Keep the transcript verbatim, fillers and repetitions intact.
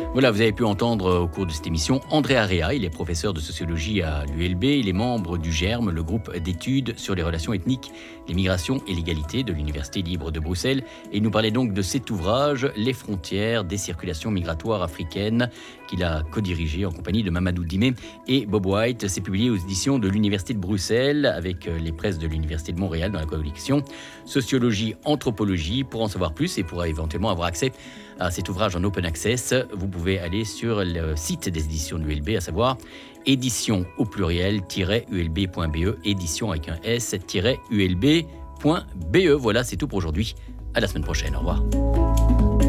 Voilà, vous avez pu entendre au cours de cette émission André Area, il est professeur de sociologie à l'U L B, il est membre du GERM, le groupe d'études sur les relations ethniques, les migrations et l'égalité de l'Université libre de Bruxelles. Et il nous parlait donc de cet ouvrage, Les frontières des circulations migratoires africaines, qu'il a co-dirigé en compagnie de Mamadou Dimé et Bob White. C'est publié aux éditions de l'Université de Bruxelles avec les presses de l'Université de Montréal dans la collection Sociologie, Anthropologie. Pour en savoir plus et pour éventuellement avoir accès à cet ouvrage en open access, vous pouvez aller sur le site des éditions de l'U L B, à savoir édition au pluriel U L B point B E, édition avec un S U L B point B E. Voilà, c'est tout pour aujourd'hui. À la semaine prochaine. Au revoir.